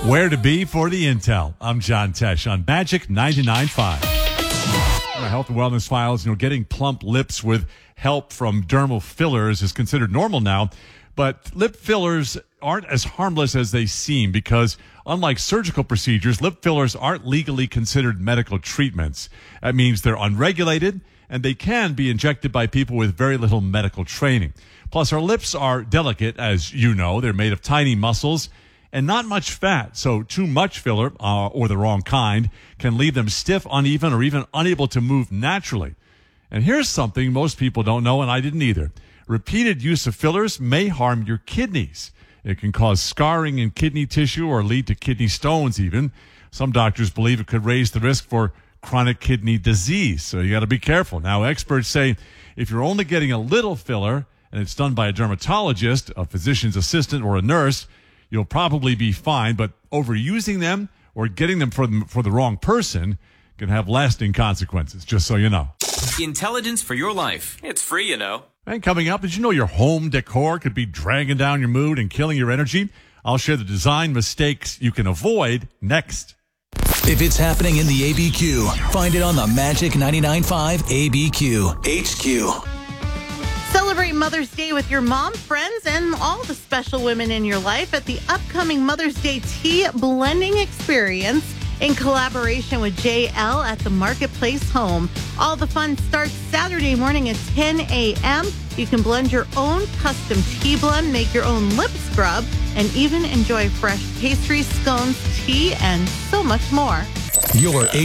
Where to be for the intel. I'm John Tesh on Magic 99.5. My health and wellness files, getting plump lips with help from dermal fillers is considered normal now. But lip fillers aren't as harmless as they seem because, unlike surgical procedures, lip fillers aren't legally considered medical treatments. That means they're unregulated, and they can be injected by people with very little medical training. Plus, our lips are delicate, as you know. They're made of tiny muscles and not much fat, so too much filler, or the wrong kind, can leave them stiff, uneven, or even unable to move naturally. And here's something most people don't know, and I didn't either. Repeated use of fillers may harm your kidneys. It can cause scarring in kidney tissue or lead to kidney stones even. Some doctors believe it could raise the risk for chronic kidney disease, so you got to be careful. Now, experts say if you're only getting a little filler and it's done by a dermatologist, a physician's assistant, or a nurse, you'll probably be fine, but overusing them or getting them for the wrong person can have lasting consequences, just so you know. Intelligence for your life. It's free, And coming up, did you know your home decor could be dragging down your mood and killing your energy? I'll share the design mistakes you can avoid next. If it's happening in the ABQ, find it on the Magic 99.5 ABQ HQ. Celebrate Mother's Day with your mom, friends, and all the special women in your life at the upcoming Mother's Day Tea Blending Experience in collaboration with JL at the Marketplace Home. All the fun starts Saturday morning at 10 a.m. You can blend your own custom tea blend, make your own lip scrub, and even enjoy fresh pastries, scones, tea, and so much more. Your